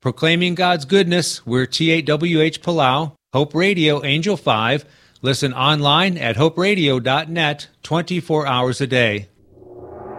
Proclaiming God's goodness, we're TAWH Palau, Hope Radio Angel 5. Listen online at hoperadio.net 24 hours a day.